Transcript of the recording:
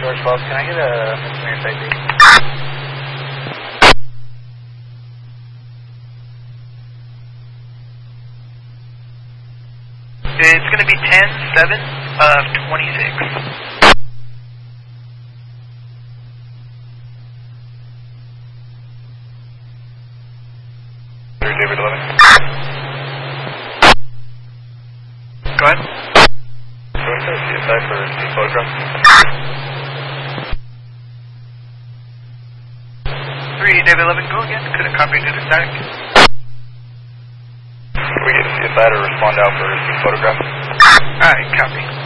George 12, can I get a misdemeanor safety? It's going to be 10-7 of 26. David 11. Go ahead. So what's the CSI for the photograph? 3 David 11, go again. Couldn't copy to the static. Can we get CSI to respond out for the photograph? Alright, copy.